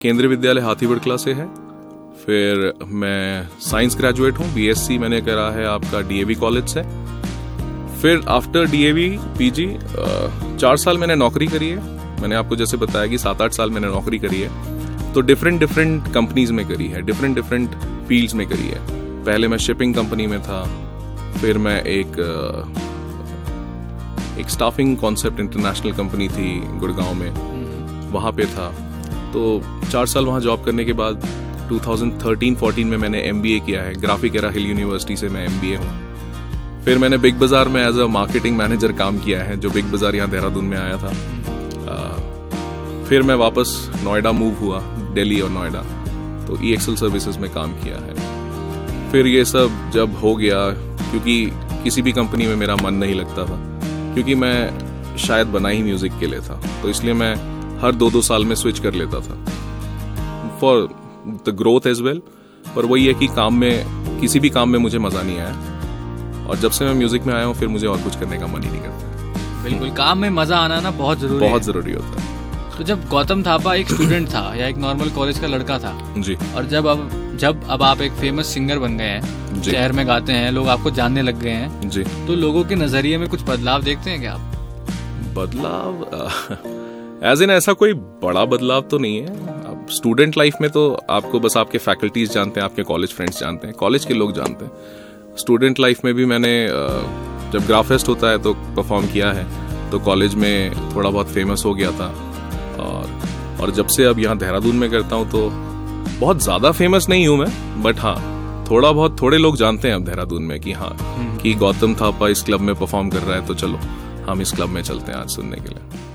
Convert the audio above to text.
केंद्रीय विद्यालय हाथीवड़कला से है। फिर मैं साइंस ग्रेजुएट हूँ, बीएससी मैंने करा है आपका डीएवी कॉलेज से। फिर आफ्टर डीएवी पीजी 4 साल मैंने नौकरी करी है। मैंने आपको जैसे बताया कि 7-8 साल मैंने नौकरी करी है, तो डिफरेंट कंपनीज में करी है, डिफरेंट फील्ड्स में करी है। पहले मैं शिपिंग कंपनी में था, फिर मैं एक स्टाफिंग कॉन्सेप्ट इंटरनेशनल कंपनी थी गुड़गांव में, वहाँ पे था। तो 4 साल वहाँ जॉब करने के बाद 2013-14 में मैंने एमबीए किया है, ग्राफिक एरा हिल यूनिवर्सिटी से मैं एमबीए हूँ। फिर मैंने बिग बाजार में एज अ मार्केटिंग मैनेजर काम किया है, जो बिग बाजार यहाँ देहरादून में आया था। फिर मैं वापस नोएडा मूव हुआ, दिल्ली और नोएडा, तो EXL सर्विसेज में काम किया है। फिर ये सब जब हो गया, क्योंकि किसी भी कंपनी में मेरा मन नहीं लगता था, क्योंकि मैं शायद बना ही म्यूजिक के लिए था, तो इसलिए मैं हर 2-2 साल में स्विच कर लेता था for the growth as well. पर वही है कि काम में, किसी भी काम में मुझे मजा नहीं आया, और जब से मैं म्यूजिक में आया हूँ फिर मुझे और कुछ करने का मन ही नहीं करता। बिल्कुल, काम में मजा आना ना बहुत जरूरी होता है। तो जब गौतम थापा एक स्टूडेंट था या एक नॉर्मल कॉलेज का लड़का था जी, और जब अब आप एक फेमस सिंगर बन गए हैं, शहर में गाते हैं, लोग आपको जानने लग गए हैं जी, तो लोगों के नजरिए में कुछ बदलाव देखते हैं क्या आप? बदलाव एज इन ऐसा कोई बड़ा बदलाव तो नहीं है। अब स्टूडेंट लाइफ में तो आपको बस आपके फैकल्टीज जानते हैं, आपके कॉलेज फ्रेंड्स जानते हैं, कॉलेज के लोग जानते हैं। स्टूडेंट लाइफ में भी मैंने जब ग्राफेस्ट होता है तो परफॉर्म किया है, तो कॉलेज में थोड़ा बहुत फेमस हो गया था। और जब से अब यहाँ देहरादून में करता हूँ तो बहुत ज्यादा फेमस नहीं हूँ मैं, बट हाँ थोड़े लोग जानते हैं अब देहरादून में कि हाँ कि गौतम थापा इस क्लब में परफॉर्म कर रहा है, तो चलो हम इस क्लब में चलते हैं आज सुनने के लिए।